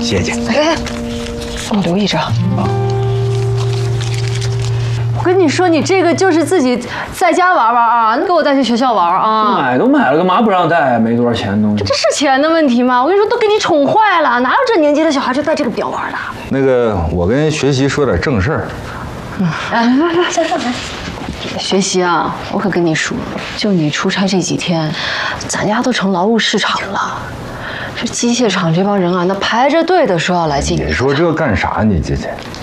谢谢。 哎，我留意着。我跟你说，你这个就是自己在家玩玩啊，给我带去学校玩啊。 买都买了，干嘛不让带？没多少钱东西。 这是钱的问题吗？我跟你说，都给你宠坏了，哪有这年纪的小孩就带这个表玩的？ 那个，我跟学习说点正事儿。 来，上来。学习啊，我可跟你说，就你出差这几天，咱家都成劳务市场了。这机械厂这帮人啊，那排着队的说要来进。 你说这干啥？你这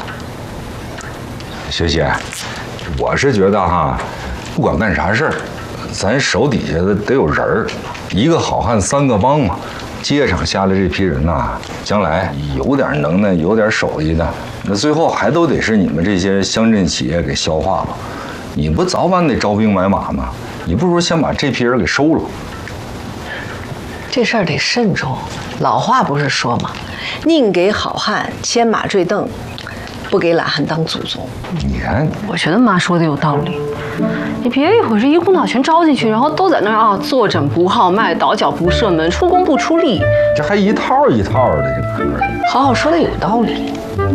学习，我是觉得哈，不管干啥事儿，咱手底下的得有人儿，一个好汉三个帮嘛。机械厂下来这批人呐，将来有点能耐、有点手艺的，那最后还都得是你们这些乡镇企业给消化了。你不早晚得招兵买马吗？你不如先把这批人给收了。 这事儿得慎重。老话不是说吗？宁给好汉牵马坠镫，不给懒汉当祖宗。 你看， 我觉得妈说的有道理。你别一会儿是一股脑全招进去，然后都在那儿啊，坐诊不号脉，倒脚不射门，出工不出力， 这还一套一套的这歌。 好好说的有道理。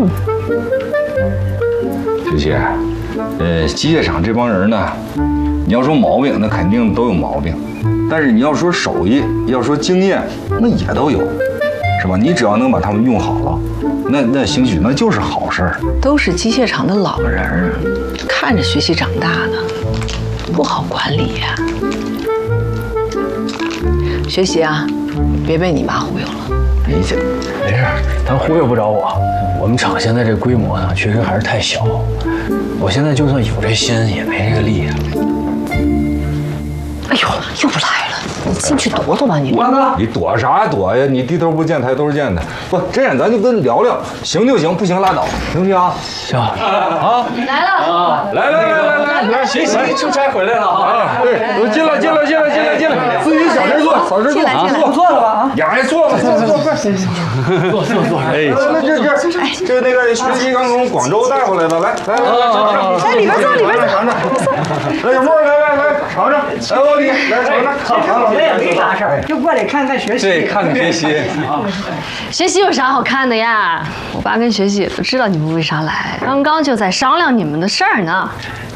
学习，机械厂这帮人呢，你要说毛病，那肯定都有毛病，但是你要说手艺，要说经验，那也都有，是吧？你只要能把他们用好了，那兴许那就是好事儿。 都是机械厂的老人儿，看着学习长大的，不好管理呀。学习啊，别被你妈忽悠了。 没事， 没事，他忽悠不着我。我们厂现在这规模呢，确实还是太小。我现在就算有这心，也没这个力啊。 哎呦，又来了！你进去躲躲吧你。 你躲啥躲呀？你低头不见抬头见的。不，这样咱就跟聊聊，行就行，不行拉倒，行不行啊？ 行啊， 来了啊！ 来， 学习出差回来了啊！ 对，都进来，自己小事做，小事做啊！ 坐了吧啊！ 呀，坐吧，坐，快， 坐。哎， 这那个学习刚从广州带回来的，来， 在里边坐， 尝尝。来，小沫，来，尝尝。来，老李，来尝尝。 我们也没啥事儿，就过来看看学习。 对，看看学习。 学习有啥好看的呀？我爸跟学习也都知道你们为啥来，刚刚就在商量你们的事儿呢。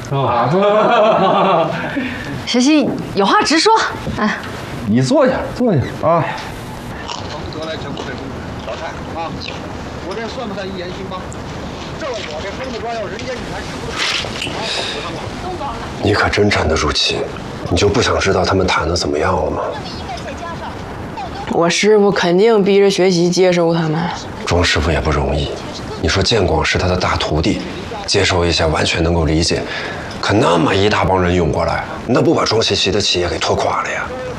学习有话直说，哎， 你坐下啊。 得来全部给老太啊！我这算不算一言兴邦？这我这疯子抓药，人家你还吃不了。 你可真沉得住气，你就不想知道他们谈的怎么样了吗？ 我师傅肯定逼着学习接收他们。 庄师傅也不容易，你说建广是他的大徒弟，接受一下完全能够理解，可那么一大帮人涌过来，那不把庄琪琪的企业给拖垮了呀？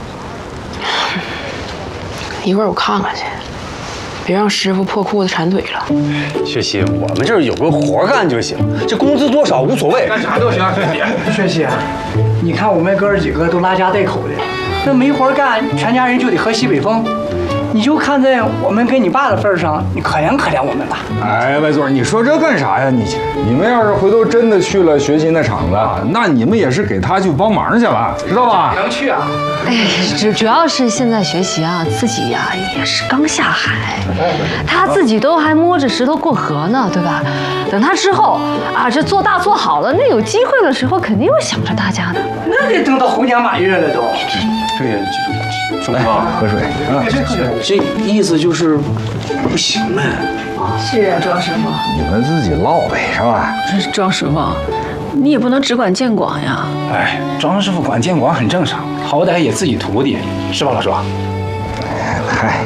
一会儿我看看去，别让师傅破裤子缠腿了。 学习，我们这儿有个活干就行，这工资多少无所谓， 干啥都行。 学习，你看我们哥儿几个都拉家带口的，那没活干，全家人就得喝西北风。你就看在我们跟你爸的份上，你可怜可怜我们吧。 哎，外座，你说这干啥呀？你们要是回头真的去了学习那厂子，那你们也是给他去帮忙去了，知道吧？ 能去啊？ 哎，主要是现在学习啊，自己呀也是刚下海，他自己都还摸着石头过河呢，对吧？等他之后啊，这做大做好了，那有机会的时候肯定会想着大家的。 那得等到猴年马月了都。 对呀， 来喝水啊！ 这意思就是不行呗。 是啊，庄师傅。 你们自己唠呗，是吧？ 庄师傅，你也不能只管建广呀。 哎，庄师傅管建广很正常，好歹也自己徒弟，是吧，老庄？ 嗨，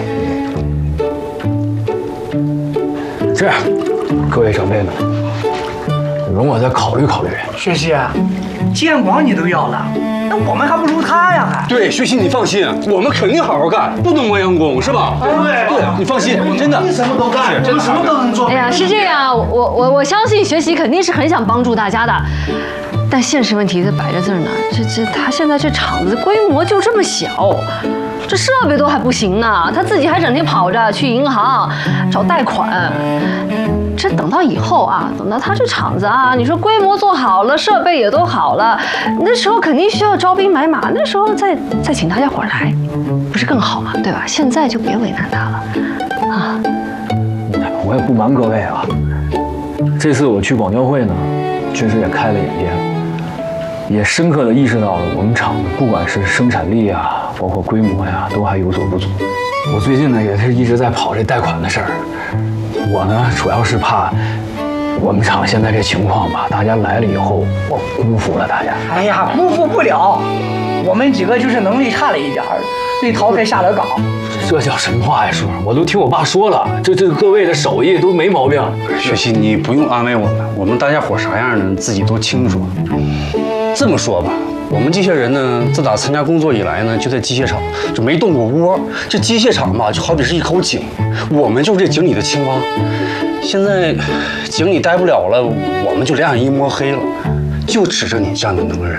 这样，各位长辈们，容我再考虑考虑。 学习，建广你都要了，那我们还不如他呀还。 对，学习你放心，我们肯定好好干，不能磨洋工，是吧？对，你放心，真的。 你什么都干，真什么都能做。 哎呀，是这样，我相信学习肯定是很想帮助大家的，但现实问题它摆在这儿呢。他现在这厂子规模就这么小，这设备都还不行呢，他自己还整天跑着去银行找贷款。这等到以后啊，等到他这厂子啊，你说规模做好了，设备也都好了，那时候肯定需要招兵买马，那时候再请大家伙来，不是更好吗？对吧？现在就别为难他了，啊。 我也不瞒各位啊，这次我去广交会呢，确实也开了眼界，也深刻地意识到了我们厂子不管是生产力啊，包括规模呀，都还有所不足。我最近呢也是一直在跑这贷款的事儿，我呢主要是怕我们厂现在这情况吧，大家来了以后，我辜负了大家。 哎呀，辜负不了，我们几个就是能力差了一点儿，对陶开下了岗。 这叫什么话呀，叔？我都听我爸说了，这各位的手艺都没毛病。 雪溪，你不用安慰我们大家伙啥样呢，自己都清楚。这么说吧，我们这些人呢，自打参加工作以来呢，就在机械厂就没动过窝。这机械厂吧，就好比是一口井，我们就是这井里的青蛙。现在井里待不了了，我们就两眼一摸黑了，就指着你这样的能人。